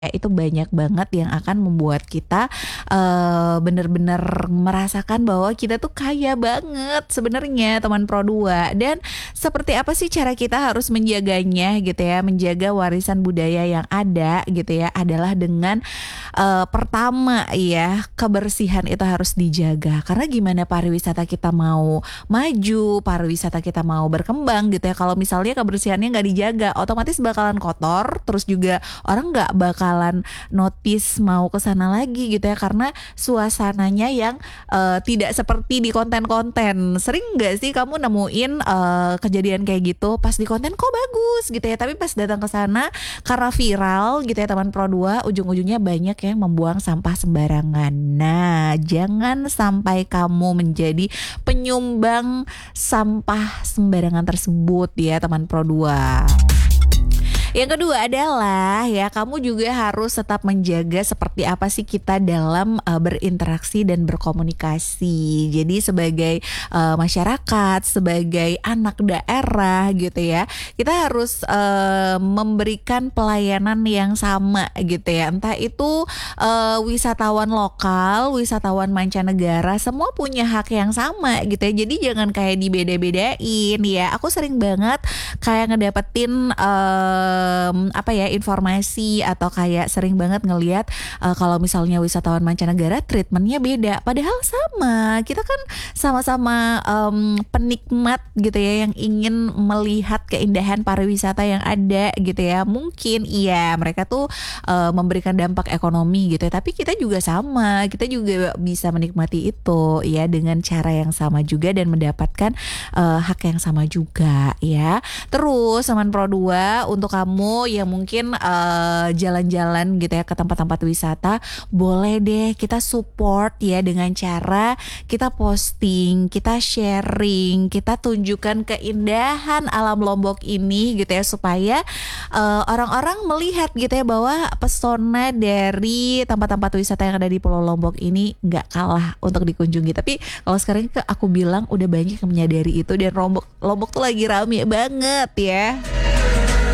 itu banyak banget yang akan membuat kita, bener-bener merasakan bahwa kita tuh kaya banget sebenarnya teman Pro 2. Dan seperti apa sih cara kita harus menjaganya gitu ya, menjaga warisan budaya yang ada gitu ya, adalah dengan, pertama ya, kebersihan itu harus dijaga. Karena gimana pariwisata kita mau maju, pariwisata kita mau berkembang gitu ya, kalau misalnya kebersihannya nggak dijaga, otomatis bakalan kotor, terus juga orang nggak bakalan notice mau ke sana lagi gitu ya, karena suasananya yang tidak seperti di konten-konten. Sering nggak sih kamu nemuin kejadian kayak gitu, pas di konten kok bagus gitu ya, tapi pas datang ke sana karena viral gitu ya teman Pro 2, ujung-ujungnya banyak yang membuang sampah sembarangan. Nah, jangan sampai kamu menjadi penyumbang sampah sembarangan tersebut ya teman Pro 2. Yang kedua adalah ya, kamu juga harus tetap menjaga seperti apa sih kita dalam berinteraksi dan berkomunikasi. Jadi sebagai masyarakat, sebagai anak daerah gitu ya, kita harus memberikan pelayanan yang sama gitu ya. Entah itu wisatawan lokal, wisatawan mancanegara, semua punya hak yang sama gitu ya. Jadi jangan kayak dibeda-bedain ya. Aku sering banget kayak ngedapetin informasi, atau kayak sering banget ngelihat kalau misalnya wisatawan mancanegara treatmentnya beda, padahal sama, kita kan sama-sama penikmat gitu ya, yang ingin melihat keindahan pariwisata yang ada gitu ya. Mungkin iya mereka tuh memberikan dampak ekonomi gitu ya, tapi kita juga sama, kita juga bisa menikmati itu ya dengan cara yang sama juga dan mendapatkan hak yang sama juga ya. Terus teman Pro 2, untuk kamu yang mungkin jalan-jalan gitu ya ke tempat-tempat wisata, boleh deh kita support ya dengan cara kita posting, kita sharing, kita tunjukkan keindahan alam Lombok ini gitu ya, supaya orang-orang melihat gitu ya bahwa pesona dari tempat-tempat wisata yang ada di Pulau Lombok ini nggak kalah untuk dikunjungi. Tapi kalau sekarang aku bilang udah banyak yang menyadari itu, dan Lombok tuh lagi rame banget ya.